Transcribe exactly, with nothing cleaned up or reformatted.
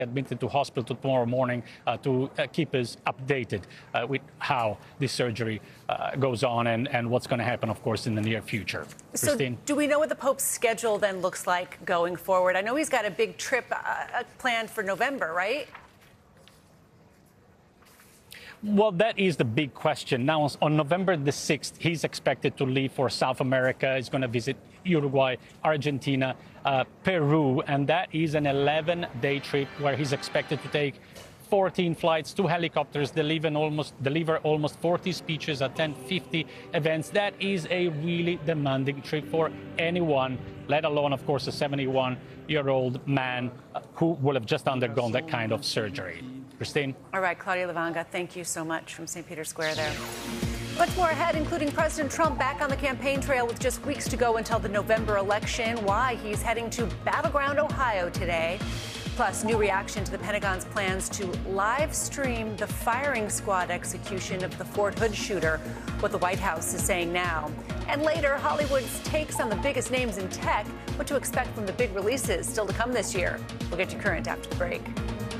admitted to hospital tomorrow morning uh, to uh, keep us updated uh, with how this surgery uh, goes on and, and what's going to happen, of course, in the near future. So Christine? Do we know what the Pope's schedule then looks like going forward? I know he's got a big trip uh, planned for November, right? Well, that is the big question. Now, on November the sixth, he's expected to leave for South America. He's going to visit Uruguay, Argentina, uh, Peru, and that is an eleven-day trip where he's expected to take fourteen flights, two helicopters, deliver almost, deliver almost forty speeches, attend fifty events. That is a really demanding trip for anyone, let alone, of course, a seventy-one-year-old man who will have just undergone that kind of surgery. Christine? All right, Claudia Levanga, thank you so much from Saint Peter's Square there. Much more ahead, including President Trump back on the campaign trail with just weeks to go until the November election, why he's heading to Battleground, Ohio today. Plus, new reaction to the Pentagon's plans to live stream the firing squad execution of the Fort Hood shooter, what the White House is saying now. And later, Hollywood's takes on the biggest names in tech, what to expect from the big releases still to come this year. We'll get you current after the break.